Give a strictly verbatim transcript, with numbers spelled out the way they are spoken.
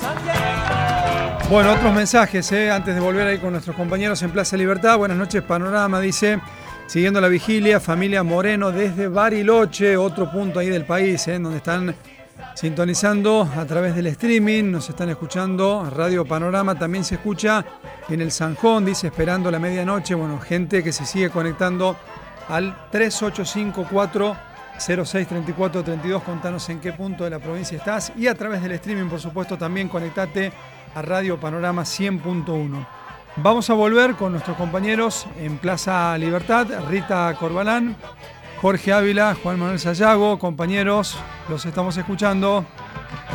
Bueno, otros mensajes, ¿eh? Antes de volver ahí con nuestros compañeros en Plaza Libertad. Buenas noches, Panorama, dice, siguiendo la vigilia, familia Moreno desde Bariloche, otro punto ahí del país, ¿eh? Donde están sintonizando a través del streaming, nos están escuchando, Radio Panorama también se escucha en el Zanjón, dice, esperando la medianoche. Bueno, gente que se sigue conectando al tres ocho cinco cuatro cero seis tres cuatro tres dos, contanos en qué punto de la provincia estás, y a través del streaming, por supuesto, también conectate a Radio Panorama cien punto uno. Vamos a volver con nuestros compañeros en Plaza Libertad, Rita Corbalán, Jorge Ávila, Juan Manuel Sayago, compañeros, los estamos escuchando.